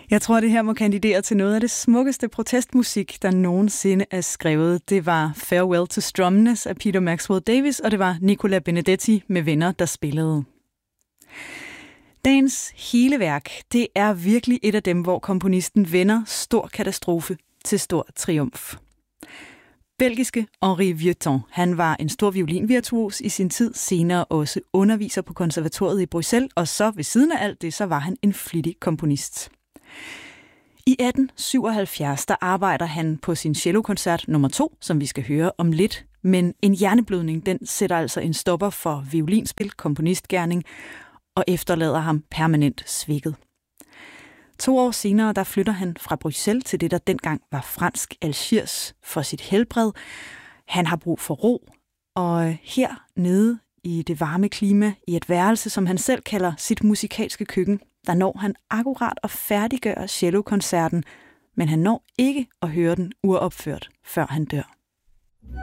Jeg tror, det her må kandidere til noget af det smukkeste protestmusik, der nogensinde er skrevet. Det var Farewell to Stromness af Peter Maxwell Davies, og det var Nicola Benedetti med venner, der spillede. Dagens hele værk, det er virkelig et af dem, hvor komponisten vender stor katastrofe til stor triumf. Belgiske Henri Vieuxtemps, han var en stor violinvirtuos i sin tid, senere også underviser på konservatoriet i Bruxelles, og så ved siden af alt det, så var han en flittig komponist. I 1877, der arbejder han på sin cellokoncert nummer 2, som vi skal høre om lidt, men en hjerneblødning, den sætter altså en stopper for violinspil, komponistgerning, og efterlader ham permanent svækket. 2 år senere, der flytter han fra Bruxelles til det, der dengang var fransk Algiers for sit helbred. Han har brug for ro, og her nede i det varme klima, i et værelse, som han selv kalder sit musikalske køkken, der når han akkurat at færdiggøre cellokoncerten, men han når ikke at høre den uropført, før han dør.